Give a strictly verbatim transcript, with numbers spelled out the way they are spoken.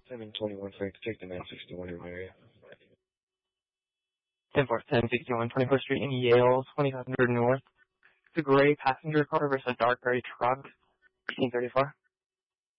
seven twenty-one, Frank, take the nine sixty-one in my area. ten four, ten sixty-one, twenty-fourth Street in Yale, twenty-five hundred North. It's a gray passenger car versus a dark gray truck, eighteen thirty-four.